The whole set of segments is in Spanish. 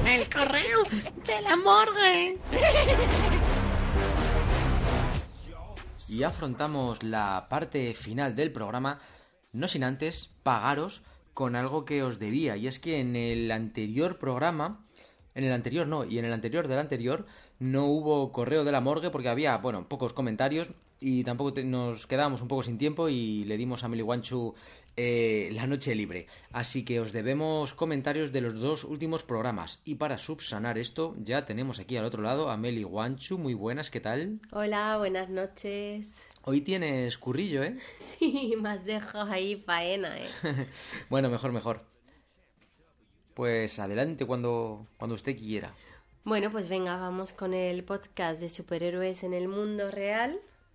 El correo de la morgue. Y afrontamos la parte final del programa, no sin antes pagaros con algo que os debía. Y es que en el anterior programa, en el anterior no, y en el anterior del anterior, no hubo correo de la morgue porque había, bueno, pocos comentarios y tampoco nos quedábamos un poco sin tiempo y le dimos a Meli Guanchu la noche libre. Así que os debemos comentarios de los dos últimos programas. Y para subsanar esto, ya tenemos aquí al otro lado a Meli Guanchu. Muy buenas, ¿qué tal? Hola, buenas noches. Hoy tienes currillo, ¿eh? Sí, me has dejado ahí faena, ¿eh? Bueno, mejor. Pues adelante cuando usted quiera. Bueno, pues venga, vamos con el podcast de superhéroes en el mundo real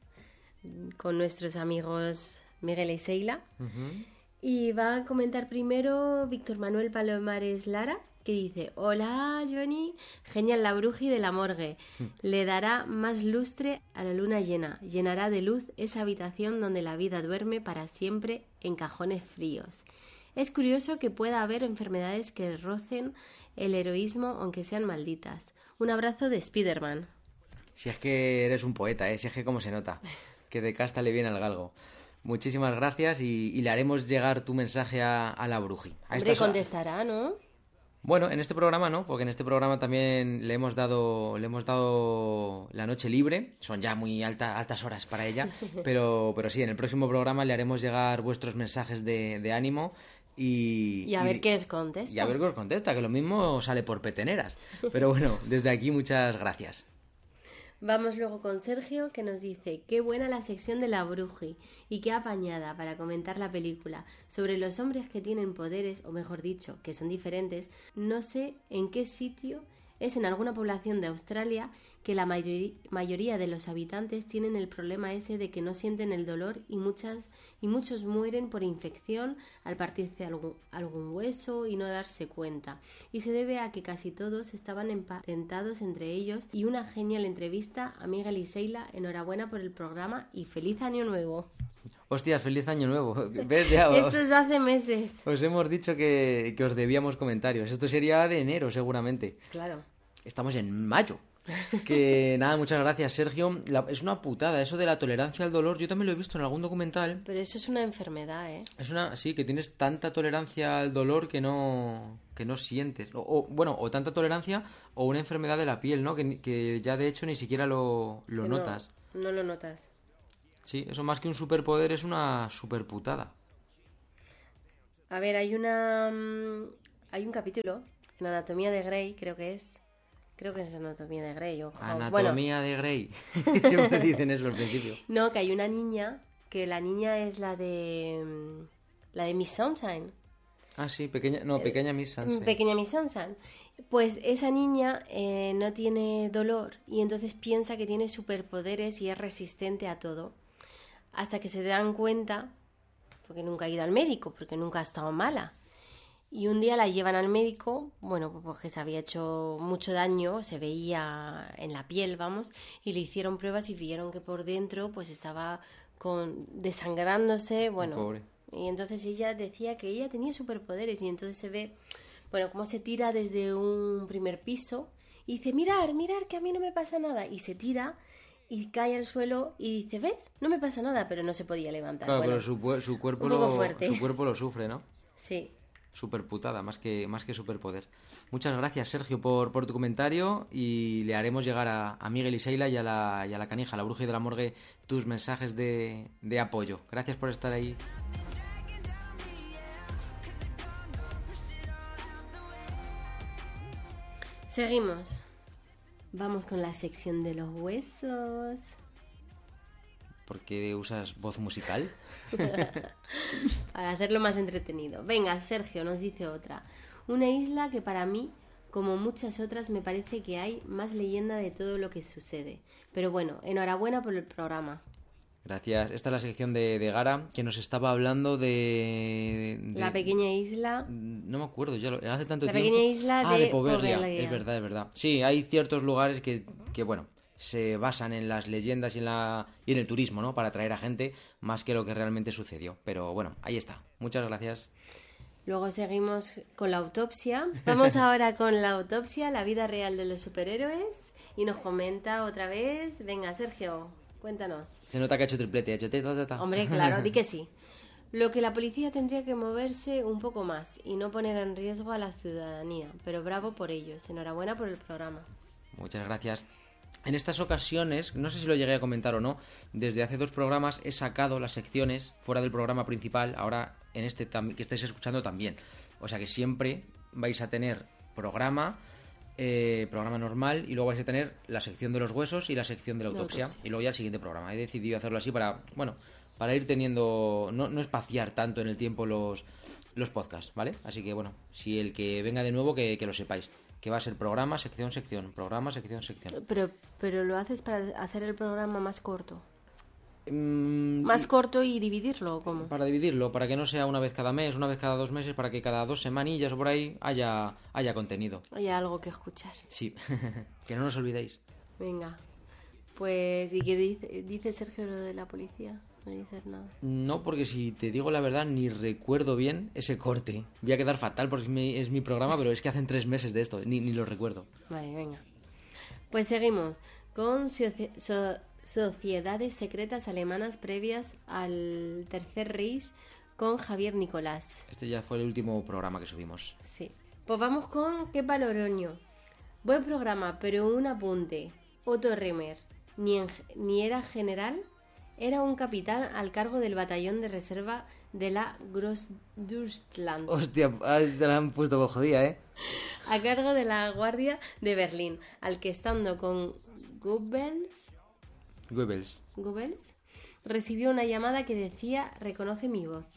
con nuestros amigos Miguel y Seila. Y va a comentar primero Víctor Manuel Palomares Lara, que dice: hola Johnny, genial la bruji de la morgue, le dará más lustre a la luna llena, llenará de luz esa habitación donde la vida duerme para siempre en cajones fríos. Es curioso que pueda haber enfermedades que rocen el heroísmo aunque sean malditas. Un abrazo de Spiderman. Si es que eres un poeta, si es que cómo se nota, que de casta le viene al galgo. Muchísimas gracias y le haremos llegar tu mensaje a la bruji. Hombre, contestará, ¿no? Bueno, en este programa no, porque en este programa también le hemos dado la noche libre. Son ya muy altas horas para ella, pero sí, en el próximo programa le haremos llegar vuestros mensajes de ánimo y a ver qué os contesta. Y a ver qué os contesta, que lo mismo sale por peteneras. Pero bueno, desde aquí muchas gracias. Vamos luego con Sergio, que nos dice: qué buena la sección de la bruji y qué apañada para comentar la película sobre los hombres que tienen poderes, o mejor dicho, que son diferentes. No sé en qué sitio es en alguna población de Australia que la mayoría de los habitantes tienen el problema ese de que no sienten el dolor y muchos mueren por infección al partirse algún hueso y no darse cuenta. Y se debe a que casi todos estaban empatentados entre ellos. Y una genial entrevista a Miguel y Seila. Enhorabuena por el programa y feliz año nuevo. Hostias, feliz año nuevo. ¿Ves? Ya, esto es hace meses. Os hemos dicho que os debíamos comentarios. Esto sería de enero seguramente. Claro. Estamos en mayo. Que nada, muchas gracias, Sergio. Es una putada eso de la tolerancia al dolor. Yo también lo he visto en algún documental. Pero eso es una enfermedad, ¿eh? Sí, que tienes tanta tolerancia al dolor que no sientes. O tanta tolerancia o una enfermedad de la piel, ¿no? Que ya de hecho ni siquiera lo notas. No lo notas. Sí, eso más que un superpoder es una superputada. A ver, hay un capítulo en Anatomía de Grey, creo que es Anatomía de Grey. Anatomía de Grey. Siempre dicen eso al principio. No, que hay una niña, que la niña es la de Miss Sunshine. Ah, sí, Pequeña Miss Sunshine. Pequeña Miss Sunshine. Pues esa niña no tiene dolor y entonces piensa que tiene superpoderes y es resistente a todo. Hasta que se dan cuenta, porque nunca ha ido al médico, porque nunca ha estado mala. Y un día la llevan al médico, bueno, porque se había hecho mucho daño, se veía en la piel, vamos, y le hicieron pruebas y vieron que por dentro pues estaba desangrándose, bueno. Pobre. Y entonces ella decía que ella tenía superpoderes y entonces se ve, bueno, cómo se tira desde un primer piso y dice: mirar, que a mí no me pasa nada. Y se tira y cae al suelo y dice: ¿ves? No me pasa nada, pero no se podía levantar. Claro, bueno, pero su cuerpo su cuerpo lo sufre, ¿no? Sí. Superputada, más que superpoder. Muchas gracias, Sergio, por tu comentario y le haremos llegar a Miguel y Seila y a la canija, a la bruja de la morgue, tus mensajes de apoyo. Gracias por estar ahí. Seguimos. Vamos con la sección de los huesos. ¿Por qué usas voz musical? Para hacerlo más entretenido. Venga, Sergio nos dice otra. Una isla que para mí, como muchas otras, me parece que hay más leyenda de todo lo que sucede. Pero bueno, enhorabuena por el programa. Gracias. Esta es la sección de Gara, que nos estaba hablando de... La pequeña isla... No me acuerdo, ya hace tanto tiempo. La pequeña isla de Poverlia. Es verdad. Sí, hay ciertos lugares que bueno, se basan en las leyendas y en el turismo, ¿no? Para atraer a gente, más que lo que realmente sucedió. Pero bueno, ahí está. Muchas gracias. Luego seguimos con la autopsia. Vamos ahora con la autopsia, la vida real de los superhéroes. Y nos comenta otra vez. Venga, Sergio, cuéntanos. Se nota que ha hecho triplete, ha hecho ta. Hombre, claro, di que sí. Lo que la policía tendría que moverse un poco más y no poner en riesgo a la ciudadanía. Pero bravo por ellos. Enhorabuena por el programa. Muchas gracias. En estas ocasiones, no sé si lo llegué a comentar o no, desde hace 2 programas he sacado las secciones fuera del programa principal, ahora en este que estáis escuchando también. O sea que siempre vais a tener programa normal, y luego vais a tener la sección de los huesos y la sección de la autopsia. Y luego ya el siguiente programa. He decidido hacerlo así para ir teniendo, no espaciar tanto en el tiempo los podcasts, ¿vale? Así que bueno, si el que venga de nuevo que lo sepáis. Que va a ser programa, sección, programa, sección. Pero lo haces para hacer el programa más corto. ¿Más corto y dividirlo o cómo? Para dividirlo, para que no sea una vez cada mes, una vez cada 2 meses, para que cada 2 semanillas o por ahí haya contenido. Haya algo que escuchar. Sí, que no nos olvidéis. Venga, pues ¿y qué dice Sergio lo de la policía? No dices nada. No, porque si te digo la verdad, ni recuerdo bien ese corte. Voy a quedar fatal porque es mi programa, pero es que hacen 3 meses de esto, ni lo recuerdo. Vale, venga. Pues seguimos con sociedades secretas alemanas previas al Tercer Reich con Javier Nicolás. Este ya fue el último programa que subimos. Sí. Pues vamos con Kepa Loroño. Buen programa, pero un apunte. Otto Remer ni era general. Era un capitán al cargo del batallón de reserva de la Großdeutschland. Hostia, te la han puesto con jodida, ¿eh? A cargo de la Guardia de Berlín, al que estando con Goebbels, recibió una llamada que decía: reconoce mi voz.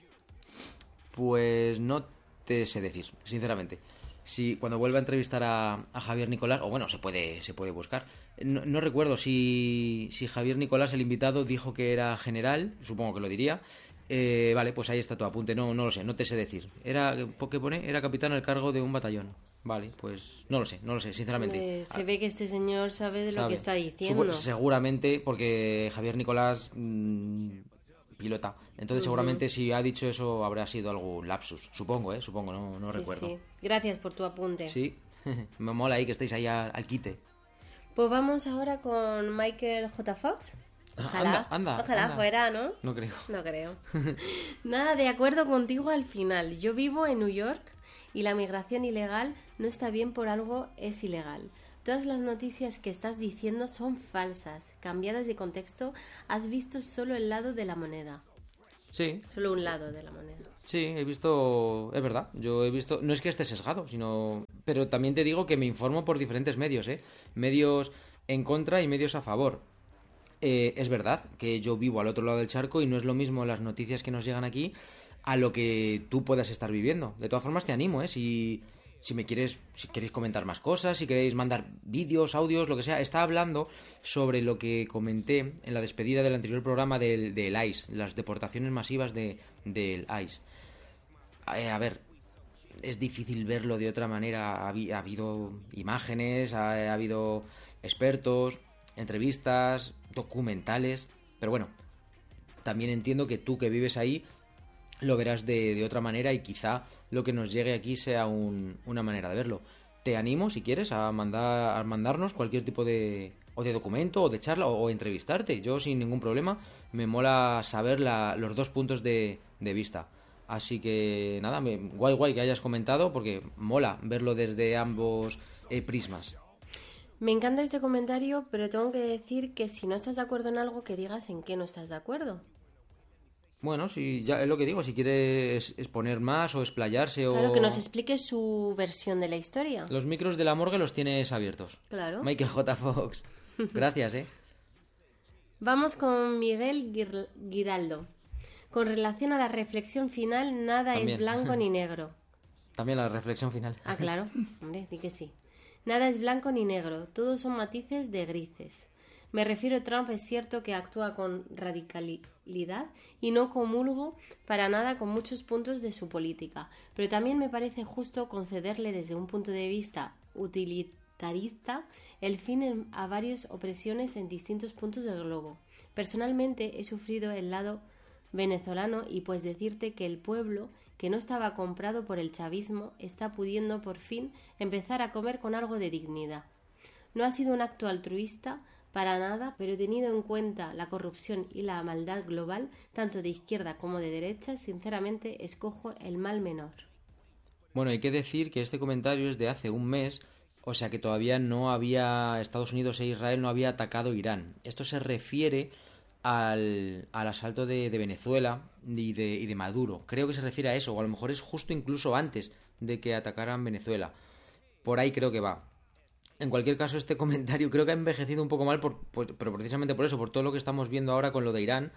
Pues no te sé decir, sinceramente. Si cuando vuelva a entrevistar a Javier Nicolás, o bueno, se puede buscar. No recuerdo si Javier Nicolás, el invitado, dijo que era general, supongo que lo diría. Vale, pues ahí está tu apunte, no lo sé, no te sé decir. ¿Qué pone? Era capitán al cargo de un batallón. Vale, pues no lo sé, sinceramente. Se ve que este señor sabe de lo que está diciendo. Seguramente, porque Javier Nicolás pilota. Entonces seguramente si ha dicho eso habrá sido algún lapsus. Supongo, no Sí, recuerdo. Sí. Gracias por tu apunte. Sí, me mola ahí que estéis ahí al quite. Pues vamos ahora con Michael J. Fox. Ojalá, anda. fuera, ¿no? No creo. No creo. Nada de acuerdo contigo al final. Yo vivo en New York y la migración ilegal no está bien, por algo es ilegal. Todas las noticias que estás diciendo son falsas, cambiadas de contexto. Has visto solo el lado de la moneda. Sí. Solo un lado de la moneda. Sí, he visto... Es verdad, yo he visto... No es que esté sesgado, sino... Pero también te digo que me informo por diferentes medios, ¿eh? Medios en contra y medios a favor. Es verdad que yo vivo al otro lado del charco y no es lo mismo las noticias que nos llegan aquí a lo que tú puedas estar viviendo. De todas formas te animo, ¿eh? Si queréis comentar más cosas, si queréis mandar vídeos, audios, lo que sea. Está hablando sobre lo que comenté en la despedida del anterior programa del ICE, las deportaciones masivas del ICE. A ver, es difícil verlo de otra manera. Ha habido imágenes, ha habido expertos, entrevistas, documentales, pero bueno, también entiendo que tú que vives ahí lo verás de otra manera y quizá lo que nos llegue aquí sea una manera de verlo. Te animo, si quieres, a mandarnos cualquier tipo de documento o de charla o entrevistarte. Yo sin ningún problema, me mola saber los 2 puntos de vista. Así que nada, guay que hayas comentado porque mola verlo desde ambos prismas. Me encanta este comentario, pero tengo que decir que si no estás de acuerdo en algo, que digas en qué no estás de acuerdo. Bueno, si ya es lo que digo, si quieres exponer más o explayarse o... Claro, que nos explique su versión de la historia. Los micros de la morgue los tienes abiertos. Claro. Michael J. Fox. Gracias, ¿eh? Vamos con Miguel Giraldo. Con relación a la reflexión final, nada También. es blanco ni negro. También la reflexión final. Ah, claro. Hombre, di que sí. Nada es blanco ni negro, todos son matices de grises. Me refiero, Trump es cierto que actúa con radicalidad y no comulgo para nada con muchos puntos de su política, pero también me parece justo concederle desde un punto de vista utilitarista el fin a varias opresiones en distintos puntos del globo. Personalmente he sufrido el lado venezolano y pues decirte que el pueblo que no estaba comprado por el chavismo, está pudiendo por fin empezar a comer con algo de dignidad. No ha sido un acto altruista para nada, pero tenido en cuenta la corrupción y la maldad global, tanto de izquierda como de derecha, sinceramente escojo el mal menor. Bueno, hay que decir que este comentario es de hace un mes, o sea que todavía no había Estados Unidos e Israel no había atacado Irán. Esto se refiere al asalto de Venezuela y de Maduro. Creo que se refiere a eso, o a lo mejor es justo incluso antes de que atacaran Venezuela. Por ahí creo que va. En cualquier caso, este comentario creo que ha envejecido un poco mal, pero precisamente por eso, por todo lo que estamos viendo ahora con lo de Irán,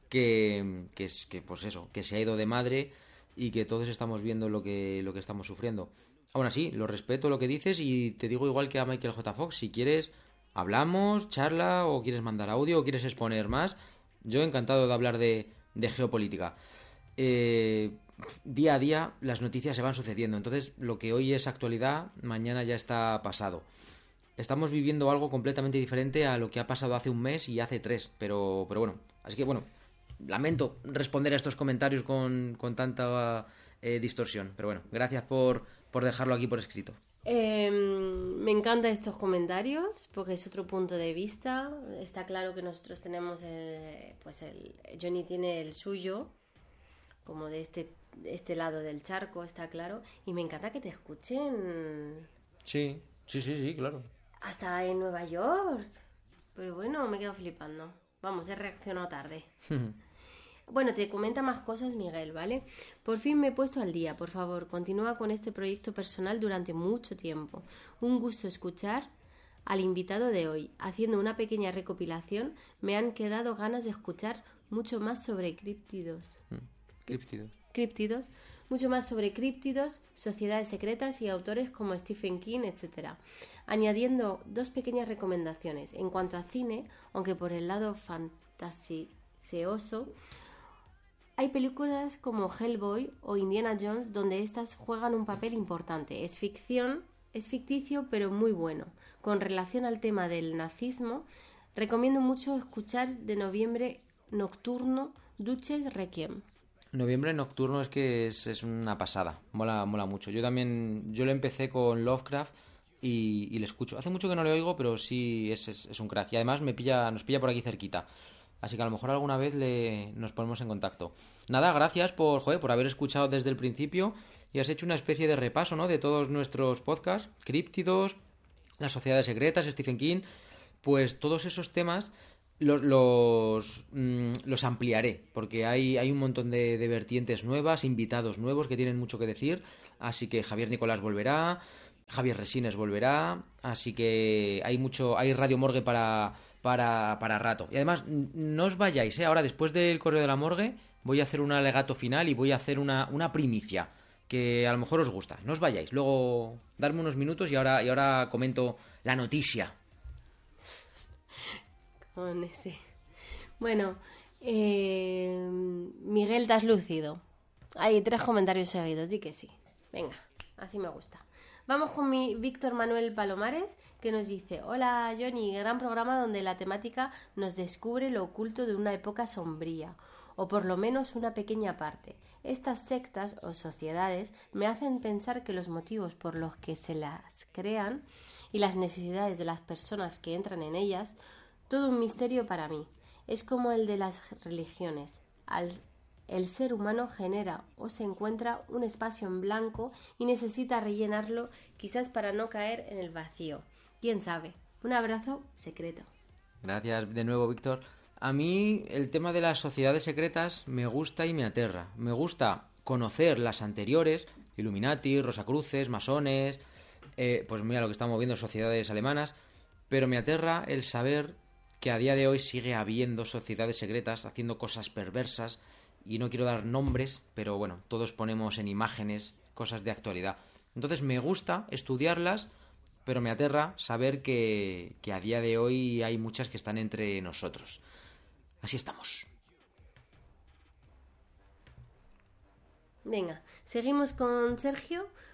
pues eso, que se ha ido de madre y que todos estamos viendo lo que estamos sufriendo. Aún así, lo respeto lo que dices y te digo igual que a Michael J. Fox, si quieres hablamos, charla o quieres mandar audio o quieres exponer más, yo encantado de hablar de geopolítica. Día a día las noticias se van sucediendo, entonces lo que hoy es actualidad, mañana ya está pasado. Estamos viviendo algo completamente diferente a lo que ha pasado hace un mes y hace 3, pero bueno, así que bueno, lamento responder a estos comentarios con tanta distorsión, pero bueno, gracias por dejarlo aquí por escrito. Me encantan estos comentarios porque es otro punto de vista. Está claro que nosotros tenemos Johnny tiene el suyo, como de este lado del charco, está claro. Y me encanta que te escuchen. Sí, claro. Hasta en Nueva York. Pero bueno, me quedo flipando. Vamos, he reaccionado tarde. Bueno, te comenta más cosas Miguel, ¿vale? Por fin me he puesto al día, por favor, continúa con este proyecto personal durante mucho tiempo. Un gusto escuchar al invitado de hoy. Haciendo una pequeña recopilación, me han quedado ganas de escuchar mucho más sobre críptidos. Críptidos. Mucho más sobre críptidos, sociedades secretas y autores como Stephen King, etc. Añadiendo 2 pequeñas recomendaciones. En cuanto a cine, aunque por el lado fantasioso, hay películas como Hellboy o Indiana Jones donde estas juegan un papel importante. Es ficción, es ficticio, pero muy bueno. Con relación al tema del nazismo, recomiendo mucho escuchar de Noviembre Nocturno, Duches Requiem. Noviembre Nocturno es una pasada, mola mucho. Yo lo empecé con Lovecraft y le escucho. Hace mucho que no le oigo, pero sí es un crack. Y además nos pilla por aquí cerquita. Así que a lo mejor alguna vez nos ponemos en contacto. Nada, gracias por haber escuchado desde el principio y has hecho una especie de repaso, ¿no? De todos nuestros podcasts, Críptidos, las sociedades secretas, Stephen King. Pues todos esos temas los ampliaré, porque hay un montón de vertientes nuevas, invitados nuevos que tienen mucho que decir. Así que Javier Nicolás volverá, Javier Resines volverá, así que hay Radio Morgue para rato. Y además, no os vayáis, Ahora, después del Correo de la Morgue, voy a hacer un alegato final y voy a hacer una primicia que a lo mejor os gusta. No os vayáis, luego darme unos minutos y ahora comento la noticia. Con ese. Bueno, Miguel, te has lucido. Hay 3 comentarios seguidos, di que sí. Venga, así me gusta. Vamos con mi Víctor Manuel Palomares, que nos dice: hola Johnny, gran programa donde la temática nos descubre lo oculto de una época sombría, o por lo menos una pequeña parte. Estas sectas o sociedades me hacen pensar que los motivos por los que se las crean y las necesidades de las personas que entran en ellas, todo un misterio para mí. Es como el de las religiones. El ser humano genera o se encuentra un espacio en blanco y necesita rellenarlo, quizás para no caer en el vacío. ¿Quién sabe? Un abrazo secreto. Gracias de nuevo, Víctor. A mí el tema de las sociedades secretas me gusta y me aterra. Me gusta conocer las anteriores, Illuminati, Rosacruces, masones, pues mira lo que estamos viendo, sociedades alemanas, pero me aterra el saber que a día de hoy sigue habiendo sociedades secretas haciendo cosas perversas. Y no quiero dar nombres, pero bueno, todos ponemos en imágenes cosas de actualidad. Entonces me gusta estudiarlas, pero me aterra saber que a día de hoy hay muchas que están entre nosotros. Así estamos. Venga, seguimos con Sergio.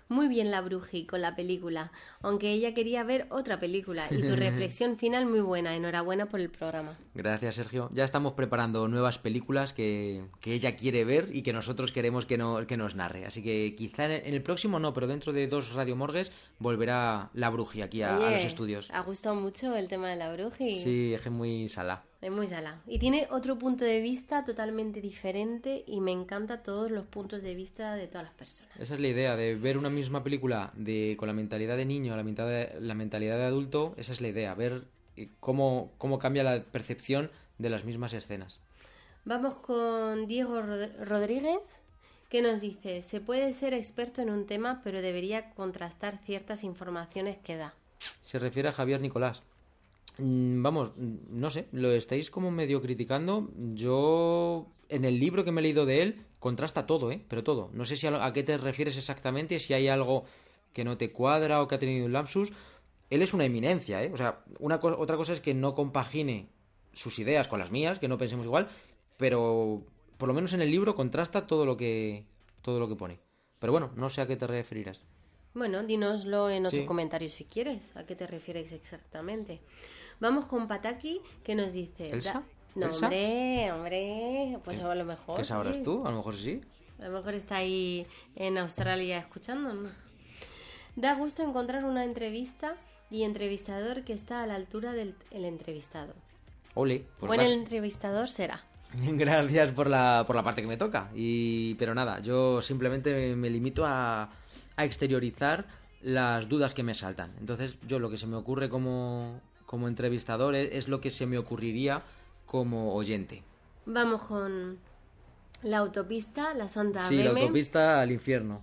Muy bien la Bruji con la película, aunque ella quería ver otra película. Y tu reflexión final muy buena. Enhorabuena por el programa. Gracias, Sergio. Ya estamos preparando nuevas películas que ella quiere ver y que nosotros queremos que nos narre. Así que quizá en el próximo no, pero dentro de 2 radiomorgues volverá la Bruji aquí a los estudios. Ha gustado mucho el tema de la Bruji. Sí, es muy sala. Es muy sala. Y tiene otro punto de vista totalmente diferente y me encanta todos los puntos de vista de todas las personas. Esa es la idea, de ver una misma película con la mentalidad de niño a la mentalidad de adulto. Esa es la idea, ver cómo cambia la percepción de las mismas escenas. Vamos con Diego Rodríguez, que nos dice: se puede ser experto en un tema, pero debería contrastar ciertas informaciones que da. Se refiere a Javier Nicolás. Vamos, no sé, lo estáis como medio criticando. Yo, en el libro que me he leído de él, contrasta todo, pero todo. No sé si a qué te refieres exactamente, si hay algo que no te cuadra o que ha tenido un lapsus. Él es una eminencia, O sea, otra cosa es que no compagine sus ideas con las mías, que no pensemos igual, pero por lo menos en el libro contrasta todo lo que pone. Pero bueno, no sé a qué te referirás. Bueno, dínoslo en otro comentario si quieres. ¿A qué te refieres exactamente? Vamos con Pataki, que nos dice... ¿Elsa? No, ¿Elsa? Hombre, pues a lo mejor... ¿Qué sabrás tú? A lo mejor sí. A lo mejor está ahí en Australia escuchándonos. Da gusto encontrar una entrevista y entrevistador que está a la altura del entrevistado. Ole. Pues Buen entrevistador será. Gracias por la parte que me toca. Pero nada, yo simplemente me limito a exteriorizar las dudas que me saltan. Entonces, yo lo que se me ocurre como entrevistador es lo que se me ocurriría como oyente. Vamos con la autopista, la Santa Sí, Beme. la autopista al infierno.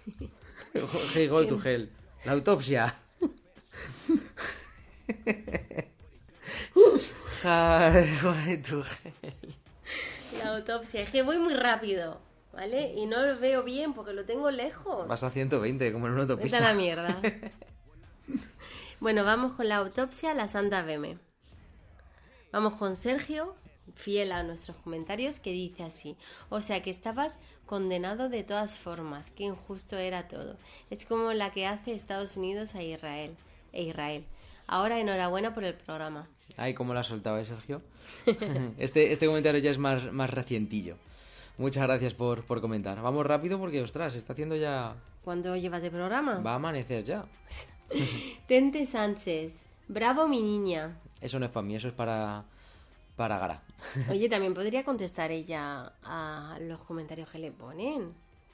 Hey, go to hell. La autopsia. Hey, go to hell. La autopsia. Es que voy muy rápido, ¿vale? Y no lo veo bien porque lo tengo lejos. Vas a 120, como en una autopista. Vete a la mierda. Bueno, vamos con la autopsia, la Santa Beme. Vamos con Sergio, fiel a nuestros comentarios, que dice así: o sea que estabas condenado de todas formas, qué injusto era todo. Es como la que hace Estados Unidos a Israel. Ahora enhorabuena por el programa. Ay, cómo la has soltado, Sergio. Este comentario ya es más recientillo. Muchas gracias por comentar. Vamos rápido porque, ostras, se está haciendo ya... ¿Cuánto llevas de programa? Va a amanecer ya. Tente Sánchez. Bravo, mi niña. Eso no es para mí, eso es para Gara. Oye, también podría contestar ella a los comentarios que le ponen.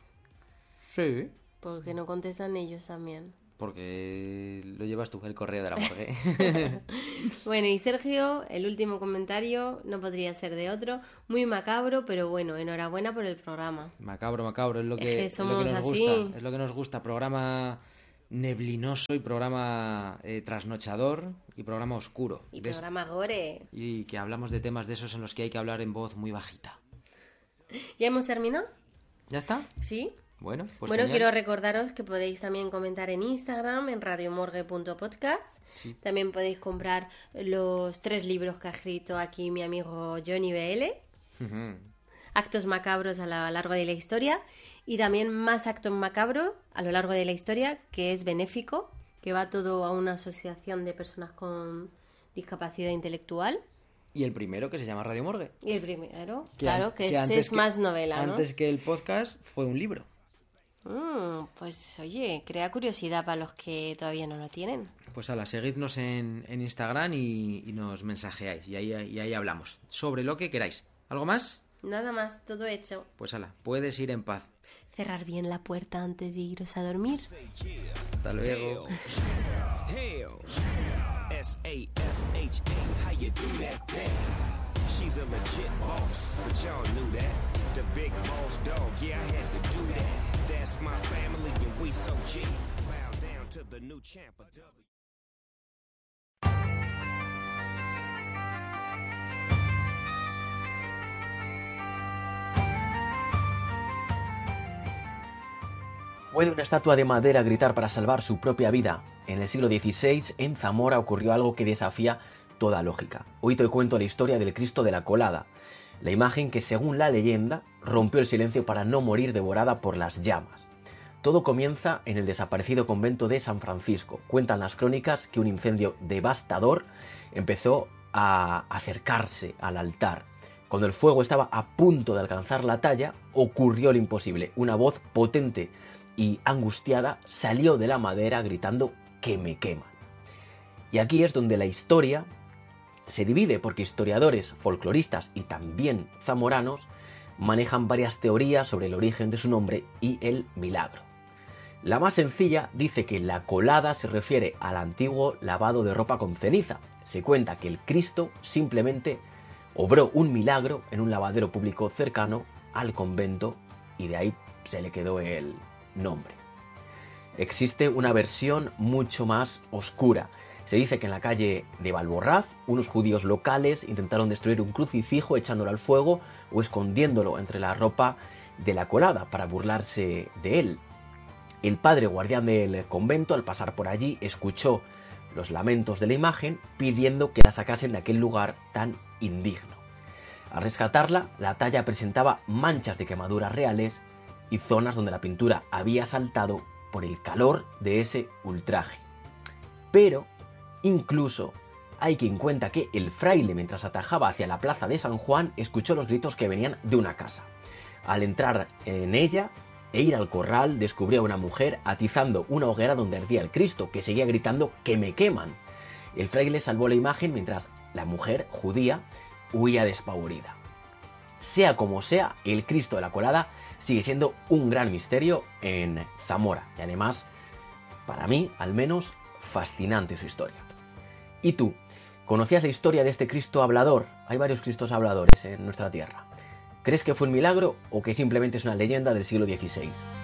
Sí. ¿Por qué no contestan ellos también? Porque lo llevas tú, el correo de la morgue. Bueno, y Sergio, el último comentario no podría ser de otro. Muy macabro, pero bueno, enhorabuena por el programa. Macabro, es lo que somos nos así. gusta. Es lo que nos gusta. Programa neblinoso y programa trasnochador y programa oscuro. Y programa gore. Y que hablamos de temas de esos en los que hay que hablar en voz muy bajita. ¿Ya hemos terminado? ¿Ya está? Sí. Bueno, pues bueno, genial. quiero recordaros que podéis también comentar en Instagram, en radiomorgue.podcast. Sí. También podéis comprar los 3 libros que ha escrito aquí mi amigo Johnny BL. Actos macabros a lo largo de la historia. Y también más actos macabros a lo largo de la historia, que es benéfico, que va todo a una asociación de personas con discapacidad intelectual. Y el primero, que se llama Radio Morgue. Y el primero, Que claro, que ese es más novela, ¿no? Antes que el podcast fue un libro. Pues oye, crea curiosidad para los que todavía no lo tienen. Pues ala, seguidnos en Instagram y nos mensajeáis y ahí hablamos sobre lo que queráis. ¿Algo más? Nada más, todo hecho. Pues ala, puedes ir en paz. Cerrar bien la puerta antes de iros a dormir. Hasta luego. S-A-S-H-A, how you do that damn? She's a legit boss, but y'all knew that. The big boss dog, yeah, I had to do that. That's my family and we so G. Bow down to the new champ of W. ¿Puede una estatua de madera gritar para salvar su propia vida? En el siglo XVI, en Zamora, ocurrió algo que desafía toda lógica. Hoy te cuento la historia del Cristo de la Colada, la imagen que, según la leyenda, rompió el silencio para no morir devorada por las llamas. Todo comienza en el desaparecido convento de San Francisco. Cuentan las crónicas que un incendio devastador empezó a acercarse al altar. Cuando el fuego estaba a punto de alcanzar la talla, ocurrió lo imposible. Una voz potente y angustiada salió de la madera gritando que me queman. Y aquí es donde la historia se divide, porque historiadores, folcloristas y también zamoranos manejan varias teorías sobre el origen de su nombre y el milagro. La más sencilla dice que la colada se refiere al antiguo lavado de ropa con ceniza. Se cuenta que el Cristo simplemente obró un milagro en un lavadero público cercano al convento y de ahí se le quedó el nombre. Existe una versión mucho más oscura. Se dice que en la calle de Valborraz unos judíos locales intentaron destruir un crucifijo echándolo al fuego o escondiéndolo entre la ropa de la colada para burlarse de él. El padre guardián del convento, al pasar por allí, escuchó los lamentos de la imagen pidiendo que la sacasen de aquel lugar tan indigno. Al rescatarla, la talla presentaba manchas de quemaduras reales y zonas donde la pintura había saltado por el calor de ese ultraje. Pero incluso hay quien cuenta que el fraile, mientras atajaba hacia la plaza de San Juan, escuchó los gritos que venían de una casa. Al entrar en ella e ir al corral, descubrió a una mujer atizando una hoguera donde ardía el Cristo, que seguía gritando que me queman. El fraile salvó la imagen mientras la mujer judía huía despavorida. Sea como sea, el Cristo de la Colada sigue siendo un gran misterio en Zamora y además, para mí al menos, fascinante su historia. ¿Y tú? ¿Conocías la historia de este Cristo hablador? Hay varios Cristos habladores en nuestra tierra. ¿Crees que fue un milagro o que simplemente es una leyenda del siglo XVI?